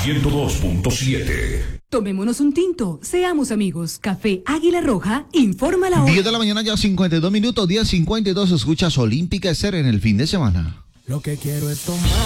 102.7. Tomémonos un tinto, seamos amigos. Café Águila Roja, informa la hora. 10 de la mañana, ya 52 minutos, 10:52, escuchas Olímpica Estéreo en el fin de semana. Lo que quiero es tomar.